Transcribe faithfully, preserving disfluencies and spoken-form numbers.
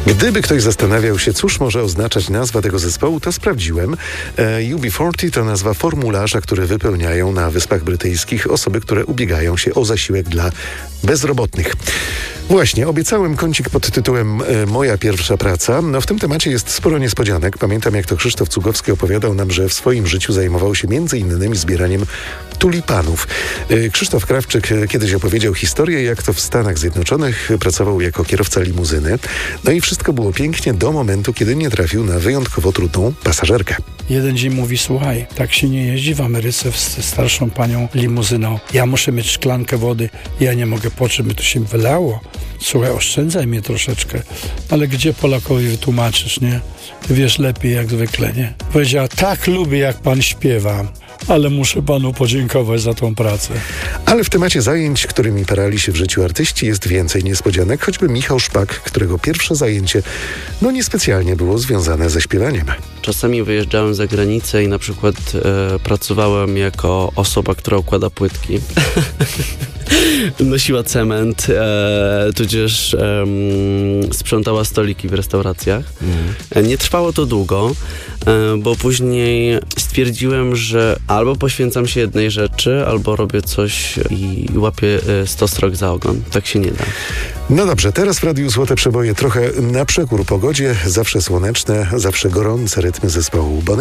Gdyby ktoś zastanawiał się, cóż może oznaczać nazwa tego zespołu, to sprawdziłem. E, U B czterdzieści to nazwa formularza, który wypełniają na Wyspach Brytyjskich osoby, które ubiegają się o zasiłek dla bezrobotnych. Właśnie, obiecałem kącik pod tytułem e, Moja pierwsza praca. No w tym temacie jest sporo niespodzianek. Pamiętam, jak to Krzysztof Cugowski opowiadał nam, że w swoim życiu zajmował się między innymi zbieraniem tulipanów. E, Krzysztof Krawczyk kiedyś opowiedział historię, jak to w Stanach Zjednoczonych pracował jako kierowca limuzyny. No i wszystko było pięknie do momentu, kiedy nie trafił na wyjątkowo trudną pasażerkę. Jeden dzień mówi: słuchaj, tak się nie jeździ w Ameryce z starszą panią limuzyną. Ja muszę mieć szklankę wody, ja nie mogę poczuć, żeby to się wylało. Słuchaj, oszczędzaj mnie troszeczkę. Ale gdzie Polakowi wytłumaczysz, nie? Ty wiesz lepiej jak zwykle, nie? Powiedziała: tak lubię, jak pan śpiewa, ale muszę panu podziękować za tą pracę. Ale w temacie zajęć, którymi parali się w życiu artyści, jest więcej niespodzianek, choćby Michał Szpak, którego pierwsze zajęcie no niespecjalnie było związane ze śpiewaniem. Czasami wyjeżdżałem za granicę i na przykład e, pracowałem jako osoba, która układa płytki. Nosiła cement, e, tudzież e, sprzątała stoliki w restauracjach. Mm. Nie trwało to długo, e, bo później stwierdziłem, że albo poświęcam się jednej rzeczy, albo robię coś i łapię e, sto srok za ogon. Tak się nie da. No dobrze, teraz w Radiu Złote Przeboje trochę na przekór pogodzie. Zawsze słoneczne, zawsze gorące rytmy zespołu Bonnie